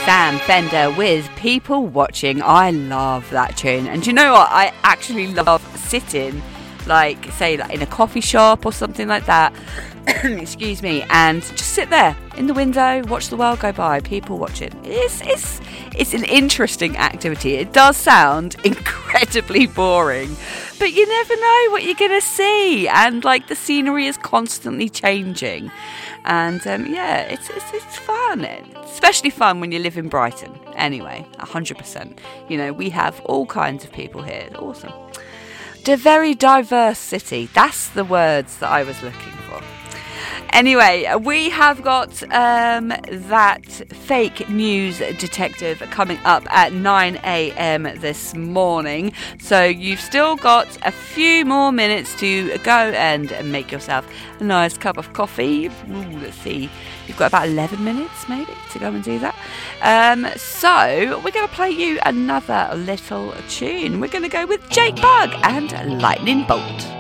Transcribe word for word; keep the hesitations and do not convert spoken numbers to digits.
Sam Fender with People Watching. I love that tune. And do you know what? I actually love sitting, like, say, like in a coffee shop or something like that. Excuse me. And just sit there in the window, watch the world go by. People watching. It's, it's, it's an interesting activity. It does sound incredibly boring, but you never know what you're going to see. And, like, the scenery is constantly changing. And um, yeah, it's, it's it's fun. It's especially fun when you live in Brighton. Anyway, one hundred percent. You know, we have all kinds of people here. It's awesome. A very diverse city. That's the words that I was looking for. Anyway, we have got um, that fake news detective coming up at nine a.m. this morning. So you've still got a few more minutes to go and make yourself a nice cup of coffee. Ooh, let's see. You've got about eleven minutes maybe to go and do that. Um, so we're going to play you another little tune. We're going to go with Jake Bugg and Lightning Bolt.